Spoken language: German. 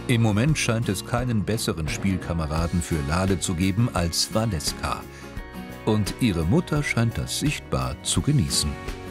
Im Moment scheint es keinen besseren Spielkameraden für Lale zu geben als Valeska. Und ihre Mutter scheint das sichtbar zu genießen.